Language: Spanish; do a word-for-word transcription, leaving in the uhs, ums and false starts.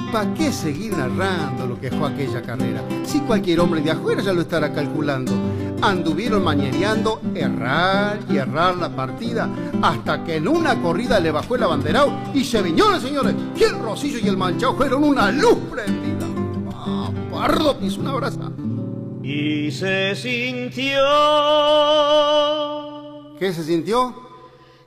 ¿Para qué seguir narrando lo que fue aquella carrera? Si cualquier hombre de afuera ya lo estará calculando. Anduvieron mañereando, errar y errar la partida, hasta que en una corrida le bajó el abanderado y se viñones, señores, y el Rosillo y el Manchao fueron una luz prendida. Ah, Pardo pisó una brasa. Y se sintió. ¿Qué se sintió?